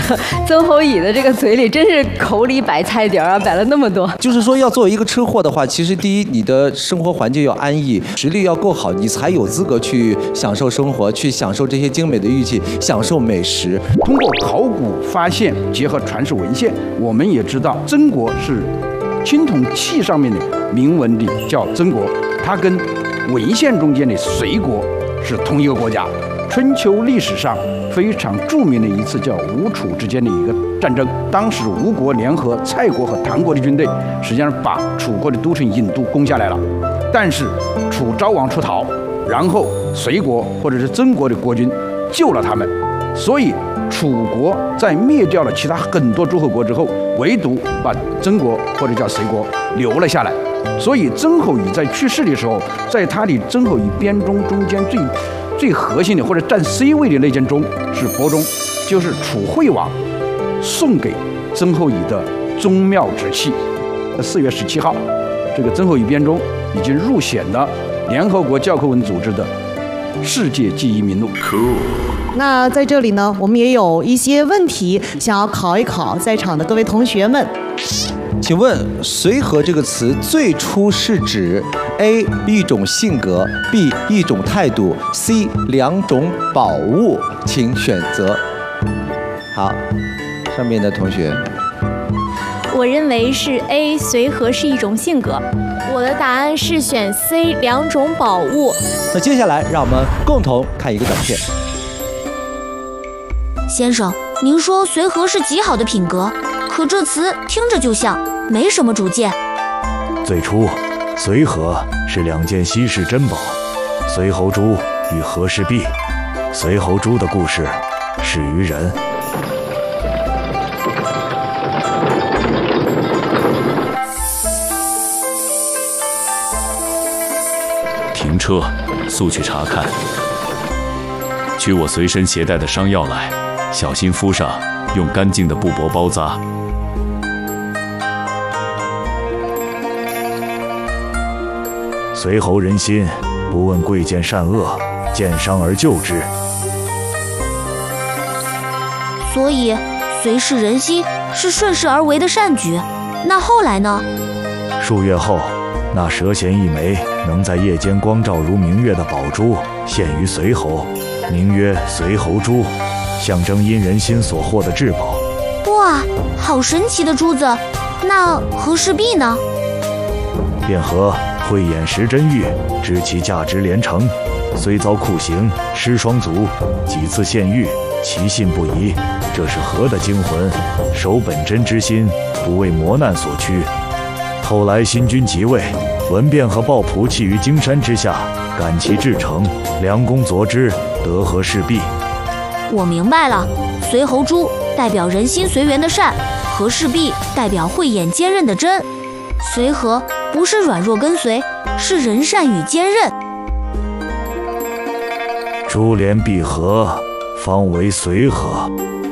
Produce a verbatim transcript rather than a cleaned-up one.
曾侯乙的这个嘴里真是口里摆菜碟啊，摆了那么多。 就是说，要作为一个吃货的话，其实第一，你的生活环境要安逸，实力要够好，你才有资格去享受生活，去享受这些精美的玉器，享受美食。 通过考古发现，结合传世文献，我们也知道曾国是青铜器上面的铭文的叫曾国，它跟文献中间的隋国是同一个国家。春秋历史上非常著名的一次叫吴楚之间的一个战争，当时吴国联合蔡国和唐国的军队，实际上把楚国的都城郢都攻下来了，但是楚昭王出逃，然后隋国或者是曾国的国军救了他们，所以楚国在灭掉了其他很多诸侯国之后，唯独把曾国或者叫隋国留了下来。所以曾侯乙在去世的时候，在他的《曾侯乙编钟》中间最最核心的或者占 C 位的那件钟是帛钟，就是楚惠王送给曾侯乙的宗庙之器。四月十七号，这个曾侯乙编钟已经入选了联合国教科文组织的世界记忆名录。 那在这里呢，我们也有一些问题想要考一考在场的各位同学们。 请问"随和"这个词最初是指 A 一种性格 ，B 一种态度 ，C 两种宝物，请选择。好，上面的同学， 我认为是 A 随和是一种性格。我的答案是选 C 两种宝物。 那接下来让我们共同看一个短片。 先生，您说随和是极好的品格，可这词听着就像没什么主见。 最初，随和是两件稀世珍宝，随侯珠与和氏璧。随侯珠的故事始于人。 停车，速去查看。取我随身携带的伤药来，小心敷上，用干净的布帛包扎。 随侯人心，不问贵贱善恶，见伤而救之。 所以，随是人心，是顺势而为的善举。那后来呢？ 数月后，那蛇衔一枚能在夜间光照如明月的宝珠，献于随侯，名曰随侯珠，象征因人心所获的至宝。 哇，好神奇的珠子！那和氏璧呢？ 卞和慧眼识真玉，知其价值连城，虽遭酷刑，失双足，几次献玉，其信不疑。这是和的精魂，守本真之心，不为磨难所屈。后来新君即位，闻卞和抱朴弃于荆山之下，感其至诚，良弓擢之，得和氏璧。 我明白了，随侯珠代表人心随缘的善，和氏璧代表慧眼坚韧的真。随和不是软弱跟随，是人善与坚韧。 珠联璧合，方为随和。